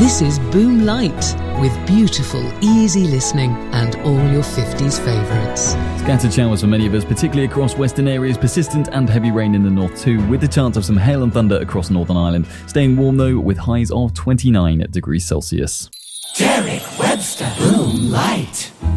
This is Boom Light, with beautiful, easy listening and all your 50s favourites. Scattered showers for many of us, particularly across western areas, persistent and heavy rain in the north too, with the chance of some hail and thunder across Northern Ireland. Staying warm though, with highs of 29 degrees Celsius. Derek Webster, Boom Light.